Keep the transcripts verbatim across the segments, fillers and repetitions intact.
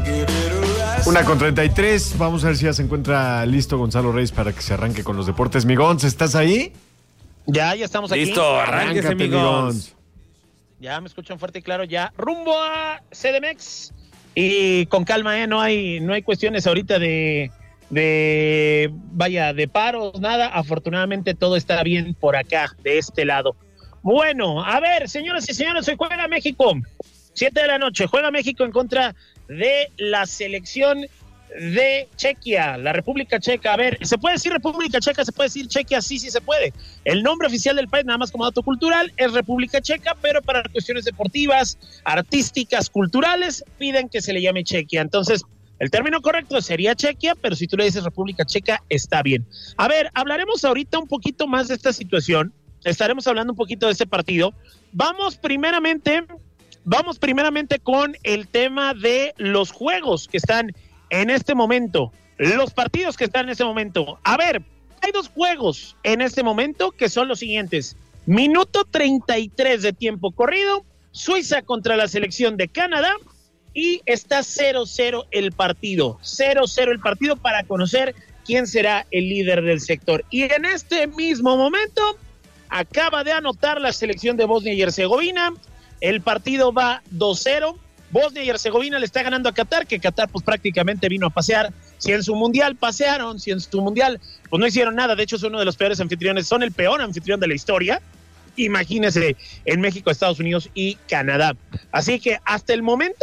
Una con treinta y tres. Vamos a ver si ya se encuentra listo Gonzalo Reyes para que se arranque con los deportes. Mi Gonz, ¿estás ahí? Ya, ya estamos aquí. Listo, arránquese, mi Gonz. Ya me escuchan fuerte y claro, ya rumbo a C D M X. Y con calma, ¿eh? No hay, no hay cuestiones ahorita de, de, vaya, de paros, nada. Afortunadamente todo está bien por acá, de este lado. Bueno, a ver, señoras y señores, hoy juega México. Siete de la noche, juega México en contra de la selección de Chequia, la República Checa. A ver, ¿se puede decir República Checa? ¿Se puede decir Chequia? Sí, sí se puede. El nombre oficial del país, nada más como dato cultural, es República Checa, pero para cuestiones deportivas, artísticas, culturales, piden que se le llame Chequia. Entonces, el término correcto sería Chequia, pero si tú le dices República Checa, está bien. A ver, hablaremos ahorita un poquito más de esta situación, estaremos hablando un poquito de este partido. Vamos primeramente, vamos primeramente con el tema de los juegos que están en este momento, los partidos que están en este momento. A ver, hay dos juegos en este momento que son los siguientes. Minuto treinta y tres de tiempo corrido, Suiza contra la selección de Canadá, y está cero cero el partido. cero cero el partido para conocer quién será el líder del sector. Y en este mismo momento acaba de anotar la selección de Bosnia y Herzegovina. El partido va dos cero. Bosnia y Herzegovina le está ganando a Qatar, que Qatar pues prácticamente vino a pasear. Si en su mundial pasearon, si en su mundial pues no hicieron nada, de hecho son uno de los peores anfitriones, son el peor anfitrión de la historia. Imagínense en México, Estados Unidos y Canadá. Así que hasta el momento,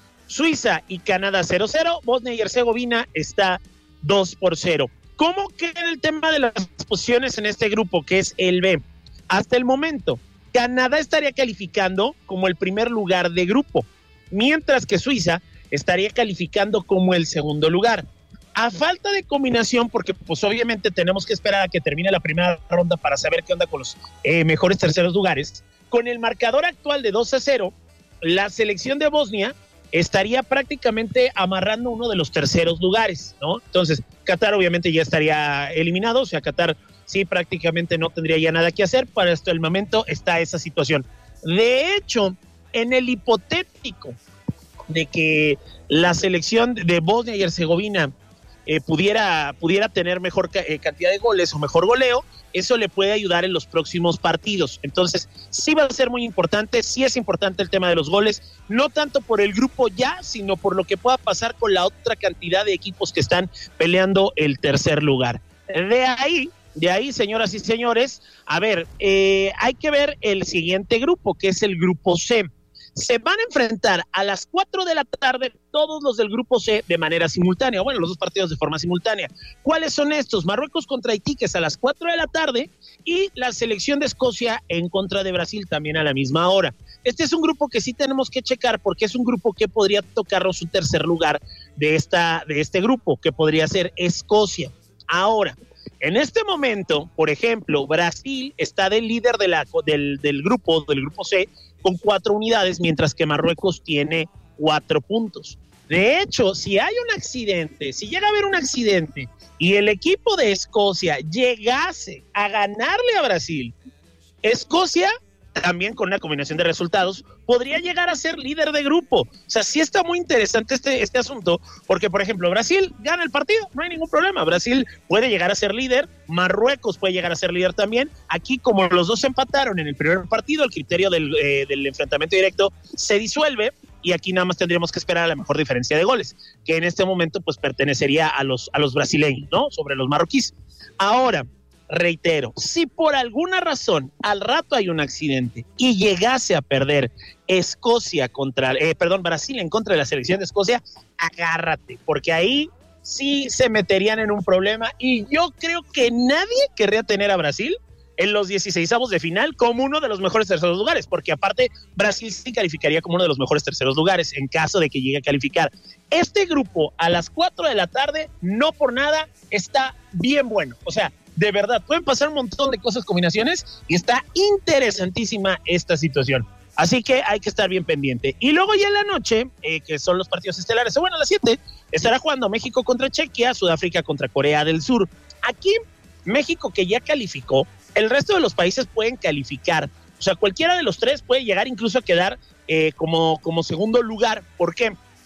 Suiza y Canadá cero cero, Bosnia y Herzegovina está dos por cero. ¿Cómo queda el tema de las posiciones en este grupo, que es el B? Hasta el momento, Canadá estaría calificando como el primer lugar de grupo, mientras que Suiza estaría calificando como el segundo lugar. A falta de combinación, porque pues obviamente tenemos que esperar a que termine la primera ronda para saber qué onda con los eh, mejores terceros lugares, con el marcador actual de dos a cero, la selección de Bosnia estaría prácticamente amarrando uno de los terceros lugares, ¿no? Entonces, Qatar obviamente ya estaría eliminado, o sea, Qatar sí prácticamente no tendría ya nada que hacer. Para hasta el momento está esa situación. De hecho, en el hipotético de que la selección de Bosnia y Herzegovina eh, pudiera, pudiera tener mejor ca- eh, cantidad de goles o mejor goleo, eso le puede ayudar en los próximos partidos. Entonces, sí va a ser muy importante, sí es importante el tema de los goles, no tanto por el grupo ya, sino por lo que pueda pasar con la otra cantidad de equipos que están peleando el tercer lugar. De ahí, de ahí, señoras y señores, a ver, eh, hay que ver el siguiente grupo, que es el grupo C. Se van a enfrentar a las cuatro de la tarde todos los del grupo C de manera simultánea, bueno, los dos partidos de forma simultánea. ¿Cuáles son estos? Marruecos contra Haití, que es a las cuatro de la tarde, y la selección de Escocia en contra de Brasil también a la misma hora. Este es un grupo que sí tenemos que checar, porque es un grupo que podría tocarnos un tercer lugar de, esta, de este grupo, que podría ser Escocia. Ahora, en este momento, por ejemplo, Brasil está del líder de la, del, del grupo, del grupo C, con cuatro unidades, mientras que Marruecos tiene cuatro puntos. De hecho, si hay un accidente, si llega a haber un accidente y el equipo de Escocia llegase a ganarle a Brasil, Escocia, también con una combinación de resultados, podría llegar a ser líder de grupo. O sea, sí está muy interesante este, este asunto, porque, por ejemplo, Brasil gana el partido, no hay ningún problema. Brasil puede llegar a ser líder, Marruecos puede llegar a ser líder también. Aquí, como los dos empataron en el primer partido, el criterio del, eh, del enfrentamiento directo se disuelve, y aquí nada más tendríamos que esperar a la mejor diferencia de goles, que en este momento pues pertenecería a los, a los brasileños, ¿no? Sobre los marroquíes. Ahora, reitero, si por alguna razón al rato hay un accidente y llegase a perder Escocia contra, eh, perdón, Brasil en contra de la selección de Escocia, agárrate, porque ahí sí se meterían en un problema, y yo creo que nadie querría tener a Brasil en los dieciseisavos de final como uno de los mejores terceros lugares, porque aparte Brasil sí calificaría como uno de los mejores terceros lugares en caso de que llegue a calificar. Este grupo a las cuatro de la tarde, no por nada, está bien bueno, o sea, de verdad, pueden pasar un montón de cosas, combinaciones, y está interesantísima esta situación. Así que hay que estar bien pendiente. Y luego ya en la noche, eh, que son los partidos estelares, bueno, a las siete, estará jugando México contra Chequia, Sudáfrica contra Corea del Sur. Aquí, México, que ya calificó, el resto de los países pueden calificar. O sea, cualquiera de los tres puede llegar incluso a quedar eh, como, como segundo lugar. ¿Por qué?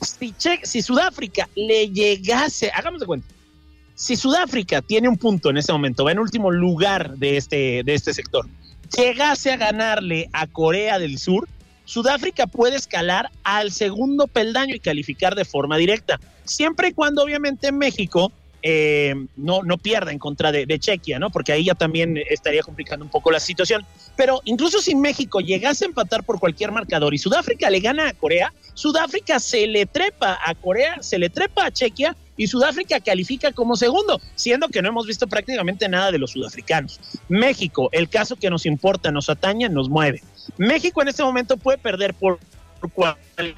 Si, che, si Sudáfrica le llegase, hagamos de cuenta, si Sudáfrica tiene un punto en este momento, va en último lugar de este, de este sector, llegase a ganarle a Corea del Sur, Sudáfrica puede escalar al segundo peldaño y calificar de forma directa, siempre y cuando obviamente México eh, no, no pierda en contra de, de Chequia, ¿no? Porque ahí ya también estaría complicando un poco la situación. Pero incluso si México llegase a empatar por cualquier marcador y Sudáfrica le gana a Corea, Sudáfrica se le trepa a Corea, se le trepa a Chequia y Sudáfrica califica como segundo, siendo que no hemos visto prácticamente nada de los sudafricanos. México, el caso que nos importa, nos atañe, nos mueve. México en este momento puede perder por, por cualquier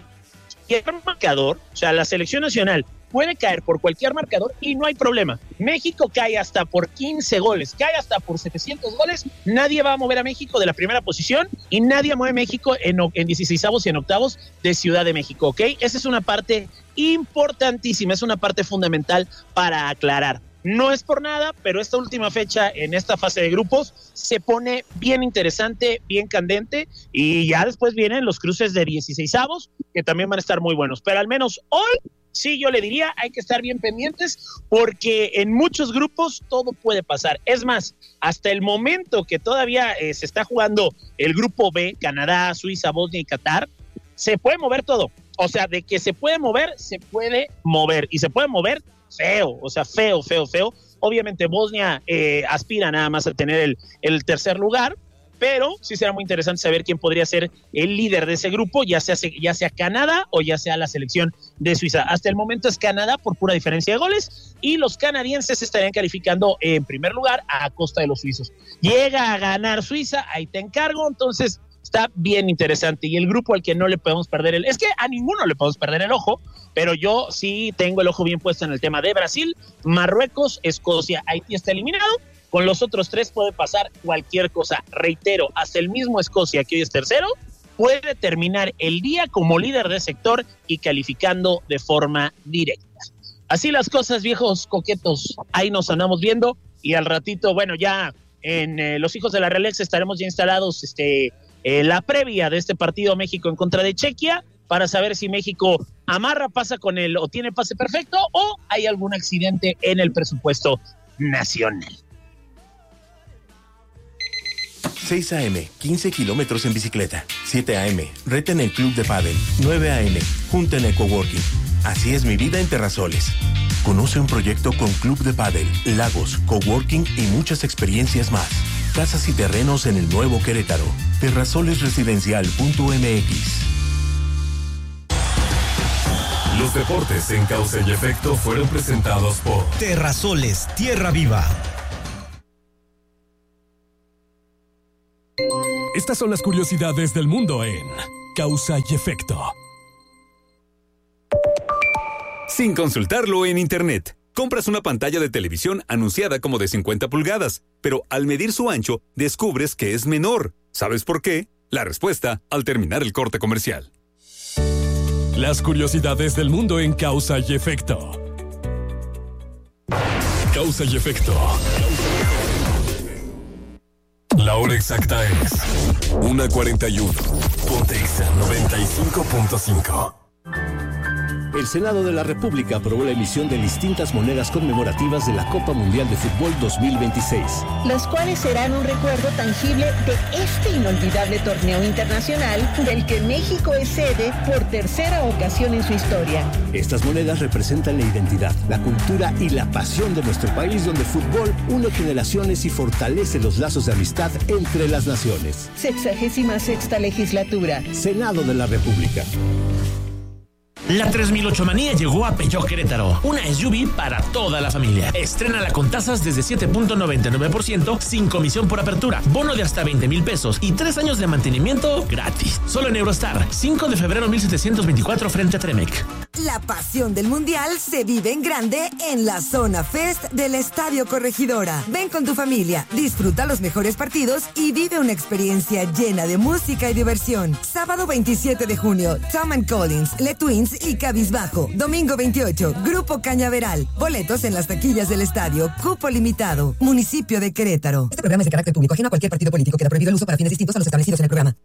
marcador, o sea, la selección nacional puede caer por cualquier marcador y no hay problema. México cae hasta por quince goles, cae hasta por setecientos goles, nadie va a mover a México de la primera posición y nadie mueve a México en, en dieciseisavos y en octavos de Ciudad de México, ¿ok? Esa es una parte importantísima, es una parte fundamental para aclarar. No es por nada, pero esta última fecha en esta fase de grupos se pone bien interesante, bien candente, y ya después vienen los cruces de dieciseisavos, que también van a estar muy buenos. Pero al menos hoy, sí, yo le diría, hay que estar bien pendientes, porque en muchos grupos todo puede pasar. Es más, hasta el momento que todavía eh, se está jugando el grupo B, Canadá, Suiza, Bosnia y Qatar, se puede mover todo. O sea, de que se puede mover, se puede mover, y se puede mover feo, o sea, feo, feo, feo. Obviamente Bosnia eh, aspira nada más a tener el, el tercer lugar, pero sí será muy interesante saber quién podría ser el líder de ese grupo, ya sea, ya sea Canadá o ya sea la selección de Suiza. Hasta el momento es Canadá por pura diferencia de goles, y los canadienses estarían calificando en primer lugar a costa de los suizos. Llega a ganar Suiza, ahí te encargo, entonces está bien interesante, y el grupo al que no le podemos perder el, es que a ninguno le podemos perder el ojo, pero yo sí tengo el ojo bien puesto en el tema de Brasil, Marruecos, Escocia. Haití está eliminado, con los otros tres puede pasar cualquier cosa. Reitero, hasta el mismo Escocia, que hoy es tercero, puede terminar el día como líder de sector y calificando de forma directa. Así las cosas, viejos coquetos, ahí nos andamos viendo, y al ratito, bueno, ya en eh, Los Hijos de la Realeza estaremos ya instalados este eh, la previa de este partido México en contra de Chequia, para saber si México amarra, pasa con él o tiene pase perfecto, o hay algún accidente en el presupuesto nacional. seis a eme, quince kilómetros en bicicleta. siete a eme, reta en el club de pádel. nueve a eme, junta en el coworking. Así es mi vida en Terrasoles. Conoce un proyecto con club de pádel, lagos, coworking y muchas experiencias más. Casas y terrenos en el nuevo Querétaro. terrasolesresidencial punto eme equis. Los deportes en Causa y Efecto fueron presentados por Terrasoles, Tierra Viva. Estas son las curiosidades del mundo en Causa y Efecto. Sin consultarlo en internet, compras una pantalla de televisión anunciada como de cincuenta pulgadas, pero al medir su ancho descubres que es menor. ¿Sabes por qué? La respuesta al terminar el corte comercial. Las curiosidades del mundo en Causa y Efecto. Causa y Efecto. La hora exacta es una cuarenta y uno. Ponte Exa noventa y cinco punto cinco. El Senado de la República aprobó la emisión de distintas monedas conmemorativas de la Copa Mundial de Fútbol dos mil veintiséis. Las cuales serán un recuerdo tangible de este inolvidable torneo internacional del que México es sede por tercera ocasión en su historia. Estas monedas representan la identidad, la cultura y la pasión de nuestro país, donde el fútbol une generaciones y fortalece los lazos de amistad entre las naciones. Sexagésima sexta legislatura. Senado de la República. La tres mil ocho manía llegó a Peugeot Querétaro, una S U V para toda la familia. Estrénala con tasas desde siete punto noventa y nueve por ciento sin comisión por apertura, bono de hasta veinte mil pesos y tres años de mantenimiento gratis. Solo en Eurostar, cinco de febrero mil setecientos veinticuatro frente a Tremec. La pasión del Mundial se vive en grande en la Zona Fest del Estadio Corregidora. Ven con tu familia, disfruta los mejores partidos y vive una experiencia llena de música y diversión. Sábado veintisiete de junio, Tom and Collins, Le Twins y Cabizbajo. Domingo veintiocho, Grupo Cañaveral. Boletos en las taquillas del estadio. Cupo limitado. Municipio de Querétaro. Este programa es de carácter público, ajeno a cualquier partido político. Queda prohibido el uso para fines distintos a los establecidos en el programa.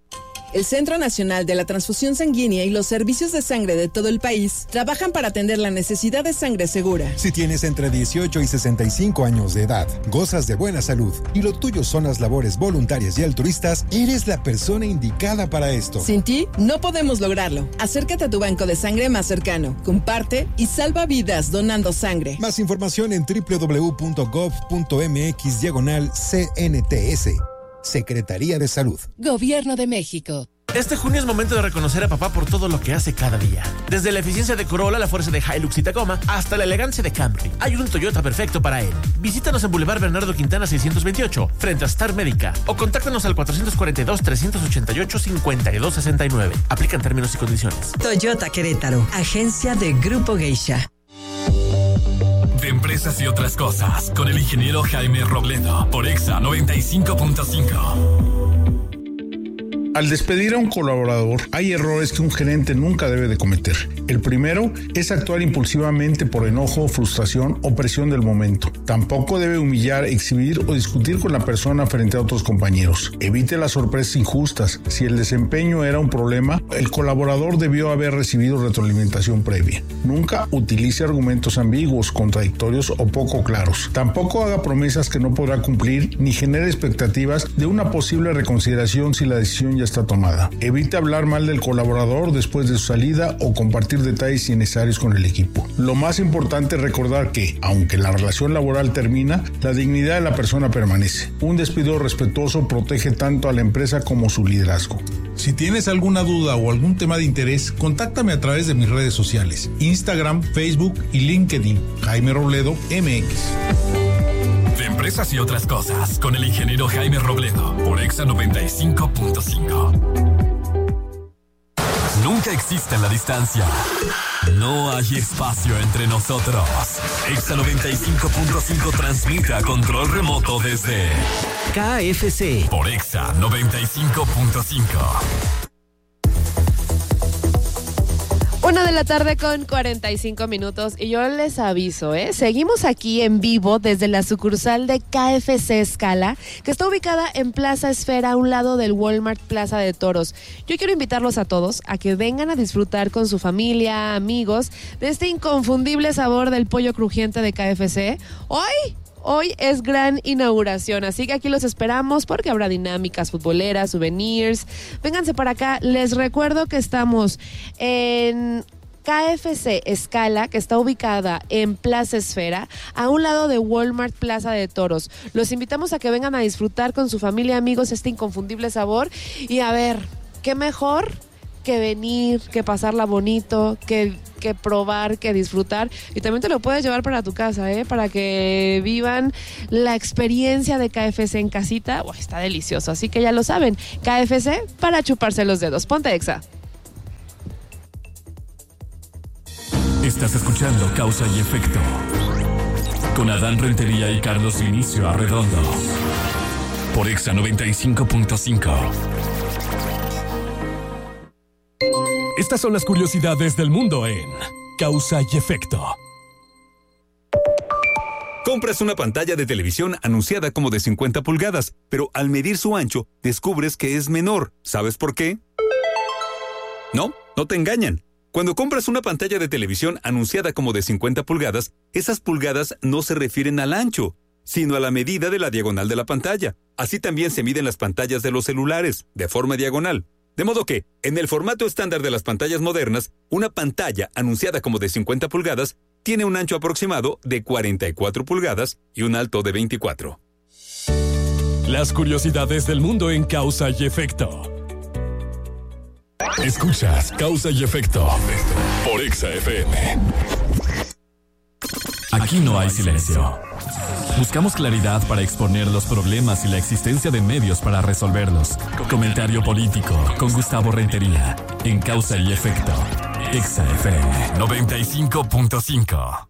El Centro Nacional de la Transfusión Sanguínea y los servicios de sangre de todo el país trabajan para atender la necesidad de sangre segura. Si tienes entre dieciocho y sesenta y cinco años de edad, gozas de buena salud y lo tuyo son las labores voluntarias y altruistas, eres la persona indicada para esto. Sin ti, no podemos lograrlo. Acércate a tu banco de sangre más cercano, comparte y salva vidas donando sangre. Más información en doble u doble u doble u punto gov punto m x diagonal C N T S. Secretaría de Salud. Gobierno de México. Este junio es momento de reconocer a papá por todo lo que hace cada día. Desde la eficiencia de Corolla, la fuerza de Hilux y Tacoma, hasta la elegancia de Camry. Hay un Toyota perfecto para él. Visítanos en Boulevard Bernardo Quintana seiscientos veintiocho, frente a Star Médica. O contáctanos al cuatrocientos cuarenta y dos, trescientos ochenta y ocho, cincuenta y dos sesenta y nueve. Aplican términos y condiciones. Toyota Querétaro, agencia de Grupo Geisha. De empresas y otras cosas, con el ingeniero Jaime Robledo, por Exa noventa y cinco punto cinco. Al despedir a un colaborador, hay errores que un gerente nunca debe de cometer. El primero es actuar impulsivamente por enojo, frustración o presión del momento. Tampoco debe humillar, exhibir o discutir con la persona frente a otros compañeros. Evite las sorpresas injustas. Si el desempeño era un problema, el colaborador debió haber recibido retroalimentación previa. Nunca utilice argumentos ambiguos, contradictorios o poco claros. Tampoco haga promesas que no podrá cumplir ni genere expectativas de una posible reconsideración si la decisión ya está tomada. Evite hablar mal del colaborador después de su salida o compartir detalles innecesarios con el equipo. Lo más importante es recordar que, aunque la relación laboral termina, la dignidad de la persona permanece. Un despido respetuoso protege tanto a la empresa como su liderazgo. Si tienes alguna duda o algún tema de interés, contáctame a través de mis redes sociales, Instagram, Facebook y LinkedIn. Jaime Robledo, M X. De empresas y otras cosas, con el ingeniero Jaime Robledo, por Exa noventa y cinco punto cinco. Nunca existe la distancia. No hay espacio entre nosotros. Exa noventa y cinco punto cinco transmite a control remoto desde K F C. Por Exa noventa y cinco punto cinco. Una de la tarde con cuarenta y cinco minutos y yo les aviso, ¿eh? Seguimos aquí en vivo desde la sucursal de K F C Scala, que está ubicada en Plaza Esfera, a un lado del Walmart Plaza de Toros. Yo quiero invitarlos a todos a que vengan a disfrutar con su familia, amigos, de este inconfundible sabor del pollo crujiente de K F C. Hoy... Hoy es gran inauguración, así que aquí los esperamos porque habrá dinámicas futboleras, souvenirs. Vénganse para acá. Les recuerdo que estamos en K F C Scala, que está ubicada en Plaza Esfera, a un lado de Walmart Plaza de Toros. Los invitamos a que vengan a disfrutar con su familia, amigos, este inconfundible sabor. Y a ver, ¿qué mejor que venir, que pasarla bonito, que, que probar, que disfrutar? Y también te lo puedes llevar para tu casa, ¿eh? Para que vivan la experiencia de K F C en casita. Uy, está delicioso, así que ya lo saben. K F C para chuparse los dedos. Ponte Exa. Estás escuchando Causa y Efecto con Adán Rentería y Carlos Inicio Arredondo por Exa noventa y cinco punto cinco. Estas son las curiosidades del mundo en Causa y Efecto. Compras una pantalla de televisión anunciada como de cincuenta pulgadas, pero al medir su ancho, descubres que es menor. ¿Sabes por qué? No, no te engañan. Cuando compras una pantalla de televisión anunciada como de cincuenta pulgadas, esas pulgadas no se refieren al ancho, sino a la medida de la diagonal de la pantalla. Así también se miden las pantallas de los celulares, de forma diagonal. De modo que, en el formato estándar de las pantallas modernas, una pantalla anunciada como de cincuenta pulgadas tiene un ancho aproximado de cuarenta y cuatro pulgadas y un alto de veinticuatro. Las curiosidades del mundo en Causa y Efecto. Escuchas Causa y Efecto por Exa F M. Aquí no hay silencio. Buscamos claridad para exponer los problemas y la existencia de medios para resolverlos. Comentario político con Gustavo Rentería en Causa y Efecto. Exa F M noventa y cinco punto cinco.